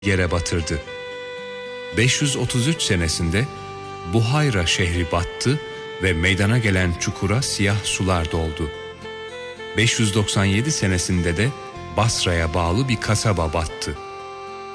yere batırdı. 533 senesinde Buhayra şehri battı ve meydana gelen çukura siyah sular doldu. 597 senesinde de Basra'ya bağlı bir kasaba battı.